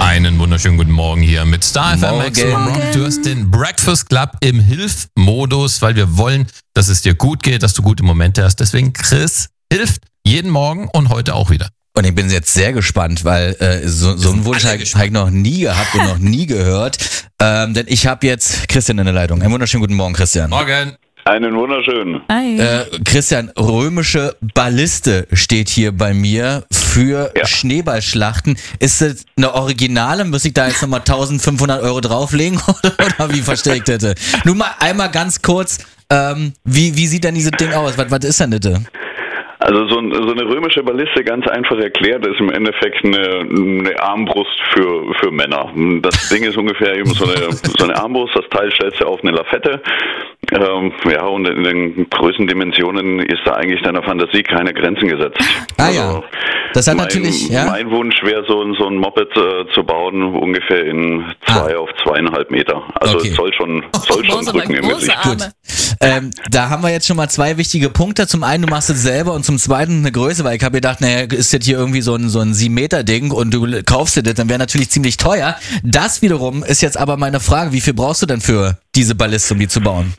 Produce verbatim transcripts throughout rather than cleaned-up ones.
Einen wunderschönen guten Morgen hier mit Star F M Maximum Rock. Du hast den Breakfast Club im Hilf-Modus, weil wir wollen, dass es dir gut geht, dass du gute Momente hast. Deswegen Chris hilft jeden Morgen und heute auch wieder. Und ich bin jetzt sehr gespannt, weil äh, so, so einen Wunsch habe ich noch nie gehabt und noch nie gehört. Ähm, denn ich habe jetzt Christian in der Leitung. Einen wunderschönen guten Morgen, Christian. Morgen. Einen wunderschönen. Hi. Äh, Christian, römische Balliste steht hier bei mir für Ja. Schneeballschlachten. Ist das eine Originale? Muss ich da jetzt nochmal eintausendfünfhundert Euro drauflegen oder, oder wie versteckt hätte? Nur mal einmal ganz kurz, ähm, wie, wie sieht denn dieses Ding aus? Was, was ist denn das? Also so, ein, so eine römische Balliste, ganz einfach erklärt, ist im Endeffekt eine, eine Armbrust für, für Männer. Das Ding ist ungefähr eben so eine, so eine Armbrust, das Teil stellst du auf eine Lafette. Ähm, ja, und in den Größendimensionen ist da eigentlich deiner Fantasie keine Grenzen gesetzt. Ah ja, das hat mein, natürlich, ja. Mein Wunsch wäre, so, so ein Moped äh, zu bauen, ungefähr in zwei Ah. auf zweieinhalb Meter. Also Okay. es soll schon, soll schon große, drücken im große Gesicht. Arme. Gut. Ähm, da haben wir jetzt schon mal zwei wichtige Punkte. Zum einen, du machst es selber und zum zweiten eine Größe, weil ich habe gedacht, naja, ist das hier irgendwie so ein, so ein sieben Meter Ding und du kaufst dir das, dann wäre natürlich ziemlich teuer. Das wiederum ist jetzt aber meine Frage, wie viel brauchst du denn für diese Balliste, um die zu bauen?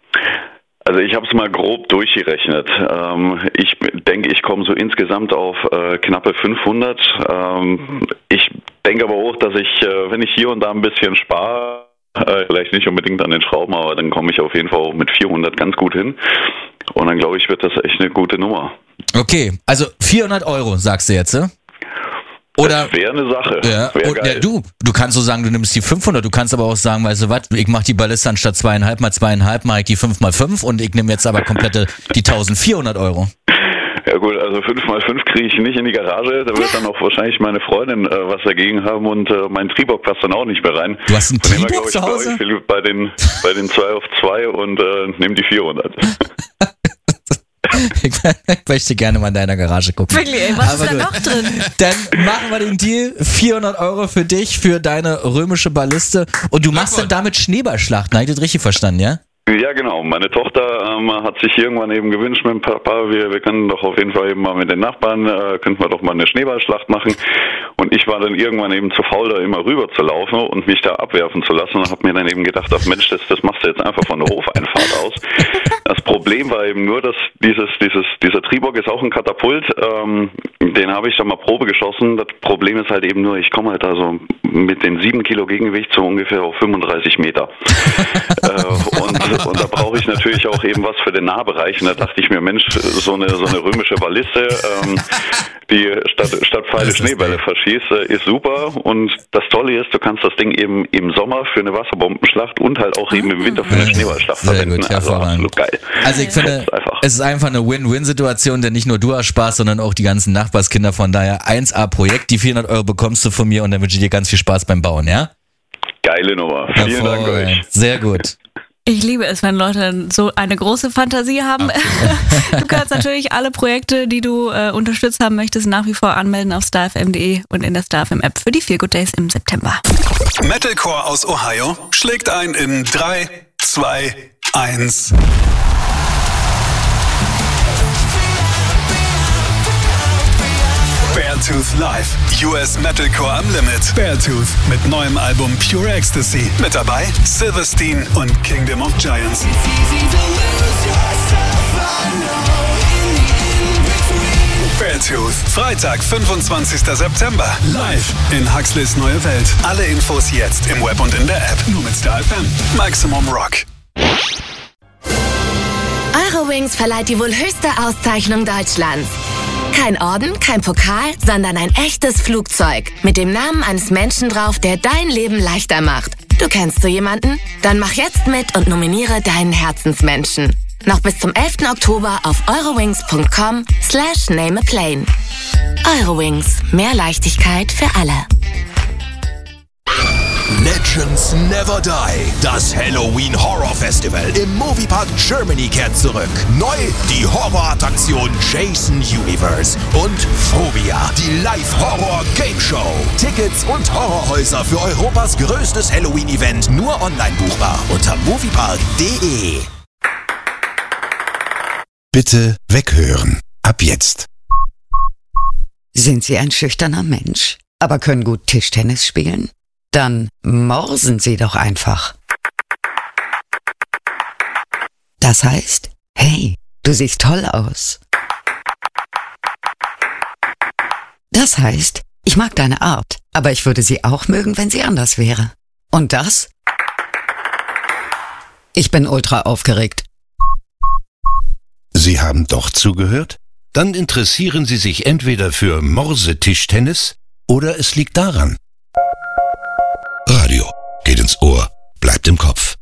Also ich habe es mal grob durchgerechnet. Ähm, ich denke, ich komme so insgesamt auf äh, knappe fünfhundert. Ähm, ich denke aber auch, dass ich, äh, wenn ich hier und da ein bisschen spare, äh, vielleicht nicht unbedingt an den Schrauben, aber dann komme ich auf jeden Fall auch mit vierhundert ganz gut hin. Und dann glaube ich, wird das echt eine gute Nummer. Okay, also vierhundert Euro, sagst du jetzt, ne? Oder Das wäre eine Sache. ja, Wär und, geil. ja, du, du kannst so sagen, du nimmst die fünfhundert, du kannst aber auch sagen, weißt du was, ich mach die Balliste anstatt zweieinhalb mal zweieinhalb, mache ich die fünf mal fünf und ich nehme jetzt aber komplette die eintausendvierhundert Euro. Ja gut, also fünf mal fünf kriege ich nicht in die Garage. Da wird dann auch wahrscheinlich meine Freundin äh, was dagegen haben und äh, mein Triebock passt dann auch nicht mehr rein. Du hast einen Von dem her, Triebock glaub ich, zu Hause? Ich will bei den bei den zwei auf zwei und äh, nehme die vierhundert. Ich möchte gerne mal in deiner Garage gucken. Wirklich, ey, was Aber ist da gut. noch drin? Dann machen wir den Deal, vierhundert Euro für dich, für deine römische Balliste und du machst dann damit Schneeballschlachten, habe ich das richtig verstanden, ja? Ja genau, meine Tochter ähm, hat sich irgendwann eben gewünscht mit dem Papa, wir, wir können doch auf jeden Fall eben mal mit den Nachbarn, äh, könnten wir doch mal eine Schneeballschlacht machen. Und ich war dann irgendwann eben zu faul, da immer rüber zu laufen und mich da abwerfen zu lassen und habe mir dann eben gedacht, ach Mensch, das, das machst du jetzt einfach von der Hofeinfahrt aus. Das Problem war eben nur, dass dieses, dieses, dieser Triebock ist auch ein Katapult, ähm, den habe ich dann mal Probe geschossen. Das Problem ist halt eben nur, ich komme halt also mit den sieben Kilo Gegengewicht so ungefähr auf fünfunddreißig Meter. äh, und Und da brauche ich natürlich auch eben was für den Nahbereich. Und da dachte ich mir, Mensch, so eine so eine römische Balliste, ähm, die statt, statt Pfeile Schneebälle verschießt, äh, ist super. Und das Tolle ist, du kannst das Ding eben im Sommer für eine Wasserbombenschlacht und halt auch eben im Winter für eine Schneeballschlacht Sehr verwenden. gut, Also hervorragend. absolut geil. Also ich finde, Das ist einfach. es ist einfach eine Win-Win-Situation, denn nicht nur du hast Spaß, sondern auch die ganzen Nachbarskinder. Von daher eins A Projekt, die vierhundert Euro bekommst du von mir und dann wünsche ich dir ganz viel Spaß beim Bauen, ja? Geile Nummer. Vielen Dank euch. Hervorragend. Sehr gut. Ich liebe es, wenn Leute so eine große Fantasie haben. Du kannst natürlich alle Projekte, die du äh, unterstützt haben möchtest, nach wie vor anmelden auf star f m punkt d e und in der Star F M App für die Feel Good Days im September. Metalcore aus Ohio schlägt ein in drei, zwei, eins. Beartooth Live, U S Metalcore am Limit. Beartooth mit neuem Album Pure Ecstasy. Mit dabei Silverstein und Kingdom of Giants. Beartooth, Freitag, fünfundzwanzigster September. Live in Huxleys Neue Welt. Alle Infos jetzt im Web und in der App. Nur mit Star F M. Maximum Rock. Eurowings verleiht die wohl höchste Auszeichnung Deutschlands. Kein Orden, kein Pokal, sondern ein echtes Flugzeug. Mit dem Namen eines Menschen drauf, der dein Leben leichter macht. Du kennst so jemanden? Dann mach jetzt mit und nominiere deinen Herzensmenschen. Noch bis zum elften Oktober auf eurowings punkt com slash name a plane. Eurowings. Mehr Leichtigkeit für alle. Legends Never Die. Das Halloween Horror Festival im Moviepark Germany kehrt zurück. Neu die Horrorattraktion Jason Universe und Phobia, die Live-Horror-Game-Show. Tickets und Horrorhäuser für Europas größtes Halloween-Event nur online buchbar unter moviepark punkt de. Bitte weghören. Ab jetzt. Sind Sie ein schüchterner Mensch? aber können gut Tischtennis spielen? Dann morsen Sie doch einfach. Das heißt, hey, du siehst toll aus. Das heißt, ich mag deine Art, aber ich würde sie auch mögen, wenn sie anders wäre. Und das? Ich bin ultra aufgeregt. Sie haben doch zugehört? Dann interessieren Sie sich entweder für Morse-Tischtennis oder es liegt daran. Radio geht ins Ohr, bleibt im Kopf.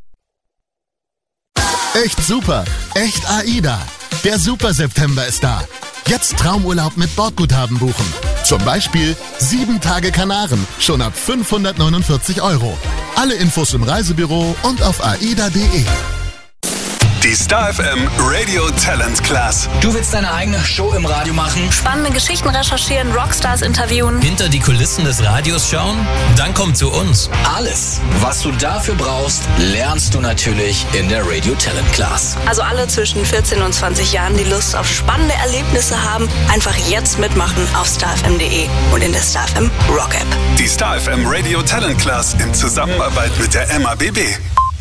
Echt super, echt AIDA. Der Super September ist da. Jetzt Traumurlaub mit Bordguthaben buchen. Zum Beispiel sieben Tage Kanaren, schon ab fünfhundertneunundvierzig Euro. Alle Infos im Reisebüro und auf aida punkt de. Die Star F M Radio Talent Class. Du willst deine eigene Show im Radio machen? Spannende Geschichten recherchieren, Rockstars interviewen. Hinter die Kulissen des Radios schauen? Dann komm zu uns. Alles, was du dafür brauchst, lernst du natürlich in der Radio Talent Class. Also alle zwischen vierzehn und zwanzig Jahren, die Lust auf spannende Erlebnisse haben, einfach jetzt mitmachen auf star f m punkt de und in der Star F M Rock App. Die Star F M Radio Talent Class in Zusammenarbeit mit der M A B B.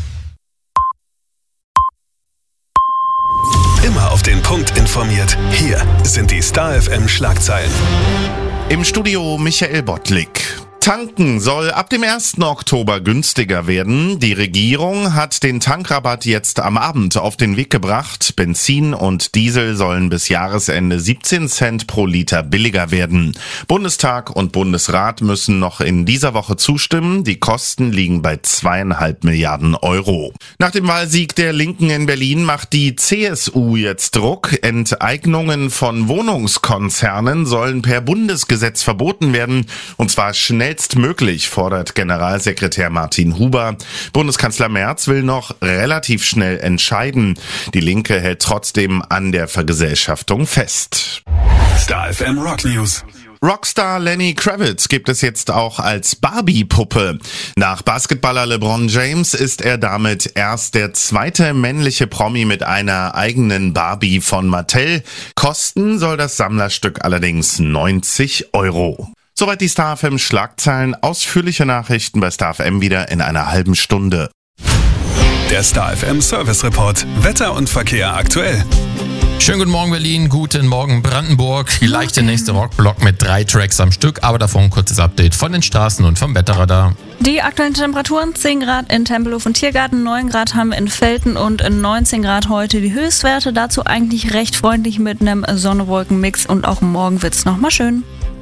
Immer auf den Punkt informiert. Hier sind die Star F M Schlagzeilen. Im Studio Michael Bottlik. Tanken soll ab dem ersten Oktober günstiger werden. Die Regierung hat den Tankrabatt jetzt am Abend auf den Weg gebracht. Benzin und Diesel sollen bis Jahresende siebzehn Cent pro Liter billiger werden. Bundestag und Bundesrat müssen noch in dieser Woche zustimmen. Die Kosten liegen bei zweieinhalb Milliarden Euro. Nach dem Wahlsieg der Linken in Berlin macht die C S U jetzt Druck. Enteignungen von Wohnungskonzernen sollen per Bundesgesetz verboten werden. Und zwar schnell möglich, fordert Generalsekretär Martin Huber. Bundeskanzler Merz will noch relativ schnell entscheiden. Die Linke hält trotzdem an der Vergesellschaftung fest. Star F M Rock News. Rockstar Lenny Kravitz gibt es jetzt auch als Barbie-Puppe. Nach Basketballer LeBron James ist er damit erst der zweite männliche Promi mit einer eigenen Barbie von Mattel. Kosten soll das Sammlerstück allerdings neunzig Euro. Soweit die Star F M Schlagzeilen. Ausführliche Nachrichten bei Star F M wieder in einer halben Stunde. Der Star F M Service Report. Wetter und Verkehr aktuell. Schönen guten Morgen Berlin, guten Morgen Brandenburg. Gleich der nächste Rockblock mit drei Tracks am Stück, aber davor ein kurzes Update von den Straßen und vom Wetterradar. Die aktuellen Temperaturen: zehn Grad in Tempelhof und Tiergarten, neun Grad haben wir in Velten und neunzehn Grad heute die Höchstwerte. Dazu eigentlich recht freundlich mit einem Sonne-Wolken-Mix und auch morgen wird's nochmal schön.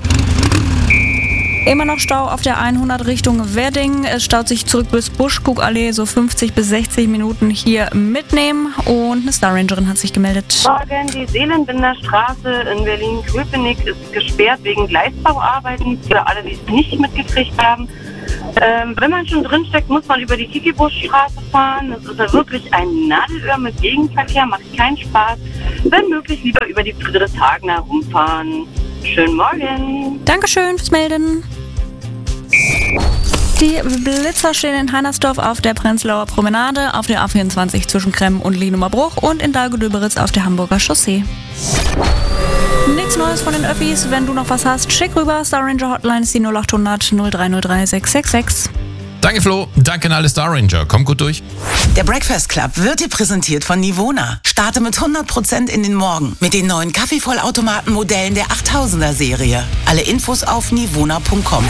Immer noch Stau auf der hundert Richtung Wedding. Es staut sich zurück bis Buschkuckallee, so fünfzig bis sechzig Minuten hier mitnehmen. Und eine Star Rangerin hat sich gemeldet. Morgen, die Seelenbinder Straße in Berlin-Köpenick ist gesperrt wegen Gleisbauarbeiten. Für alle, die es nicht mitgekriegt haben. Ähm, wenn man schon drinsteckt, muss man über die Kiki-Busch-Straße fahren. Das ist ja wirklich ein Nadelöhr mit Gegenverkehr, macht keinen Spaß. Wenn möglich, lieber über die Friedrichshagener rumfahren. Schönen Morgen. Dankeschön fürs Melden. Die Blitzer stehen in Heinersdorf auf der Prenzlauer Promenade, auf der A vierundzwanzig zwischen Kremmen und Lienumer Bruch und in Dahlgedöberitz auf der Hamburger Chaussee. Nichts Neues von den Öffis. Wenn du noch was hast, schick rüber. Star Ranger Hotline ist die null acht hundert null drei null drei sechs sechs sechs. Danke Flo, danke an alle Star Ranger. Kommt gut durch. Der Breakfast Club wird dir präsentiert von Nivona. Starte mit hundert Prozent in den Morgen mit den neuen Kaffeevollautomaten-Modellen der achttausender Serie. Alle Infos auf nivona punkt com.